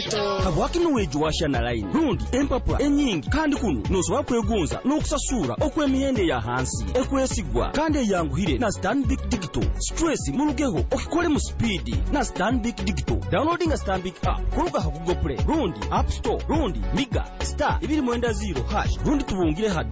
habwakino wejuwasha na line rundi empapula enyingi kandi kuno nosobola kwegonza n'okusasura okw'emihende ya hansi ekwesigwa kandi eyanguhire na Stanbic Digital. Stress mulugeho okikole mu speed na Stanbic Digital. Downloading a Stanbic app kuluga ha Google Play rundi App Store rundi Miga *210# rundi tubungire ha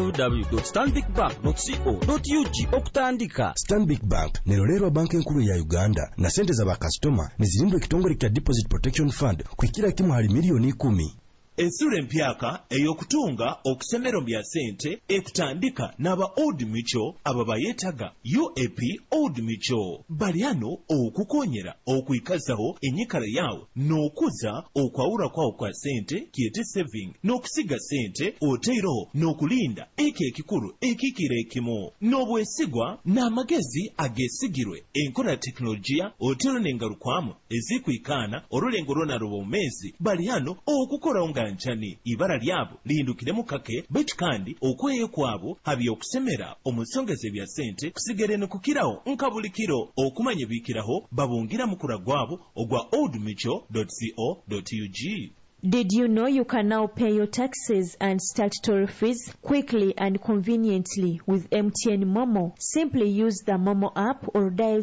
www.stanbicbank.co.ug okutandika. Stanbic Bank nerolero banki enkulu ya Uganda na sente za bakastoma nizirimbwe kitongole kya Deposit Protection Fund kwikira kimu hali milioni 10. Ensura empyaka eyokutunga okusemero bya sente ekutandika n'aba Old Mutual ababayetaga UAP Old Mutual baliano okukonyera okuyikazaho enyikala yawo n'okuza okwawula kwawo kwa sente kiyete saving n'okusiga sente oteero n'okulinda ekikulu ekikire ekimu n'obwesigwa n'amagezi agesigirwe enkola teknolojia oteero n'engalukwamu ezikuyikana olulengo lwonalo omezi baliano okukola nchani ibara lyabo lindukiremu kake beti kandi okweye kwabo habi okusemera omusongeze bya sente kusigerene kukiraho nkabulikiro okumanye bikiraho babungira mukura gwabo ogwa oldmutual.co.ug. Did you know you can now pay your taxes and statutory fees quickly and conveniently with MTN Momo? Simply use the Momo app or dial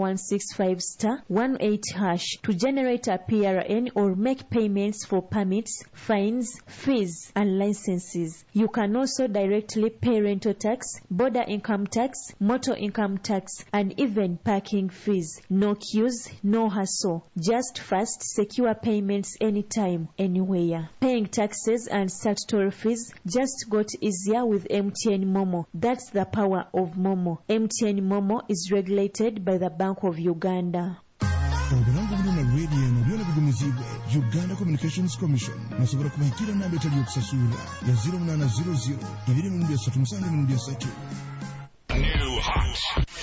*165*18# to generate a PRN or make payments for permits, fines, fees, and licenses. You can also directly pay rental tax, border income tax, motor income tax, and even parking fees. No queues, no hassle. Just fast, secure payments anytime, anywhere. Paying taxes and statutory fees just got easier with MTN Momo. That's the power of Momo. MTN Momo is regulated by the Bank of Uganda. Uganda Communications Commission nasobora kubahikira namba etali yokusasula ya 0800 273 New Hot.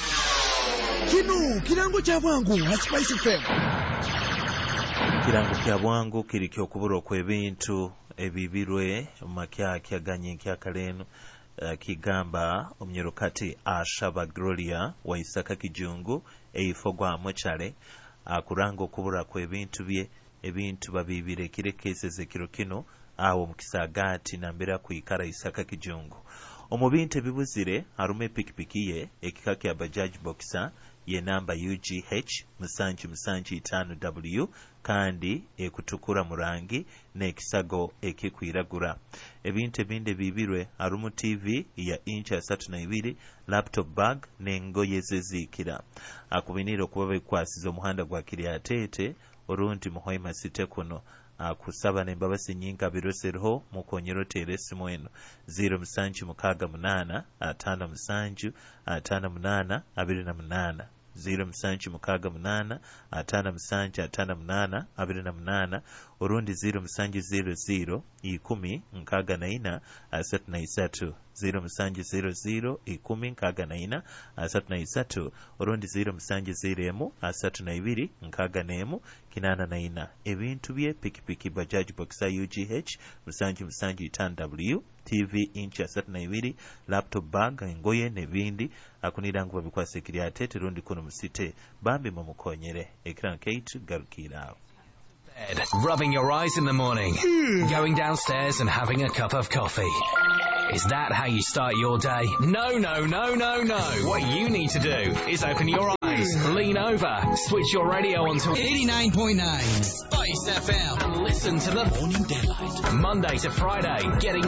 Kino kirango kya bwangu Spice FM. Kirango kya bwangu kirikyo okubura kw'ebintu ebibirwe makyakya ganye kyakaleno kigamba omnyerokati ashaba Gloria wa Isaka Kijungu eifogwa mochale akuranga okubura kw'ebintu bye ebintu babibire kirekese zekiro kino awo mukisagati nambera kuikara Isaka Kijungu omubintu ebibuzire harume pikipiki ye ekikaki ya Bajaj Boxer ye namba UGH musanju 5W kandi ekutukura murangi n'ekisago ekikwiragura. Ebintu ebindi bibirwe harumu TV ya inch 32, laptop bag n'engoye zezikira. Akubinira okuba bekwasiza omuhanda gwa Kiryatete orunti muhoima site kuno akusaba n'embabasi nyinga birosereho mukonyero teresimu eno 0768 57 58 28 0768 57 58 orundi 0700 10 nkaganaina 73 0700 10 nkaganaina 73 orundi 0700 32 nkaganemu kinana naina. Ebintu bye pikipiki Bajaj Boxer UGH 775W TV inch 32 laptop bag engoye nebindi akunira ngo babikwase Kiryatete rundi kuno musite bambi mumukonyere ekran kate garukira. Rubbing your eyes in the morning, going downstairs and having a cup of coffee. Is that how you start your day? No. What you need to do is open your eyes, lean over, switch your radio onto 89.9 Spice FM and listen to the Morning Daylight. Monday to Friday, getting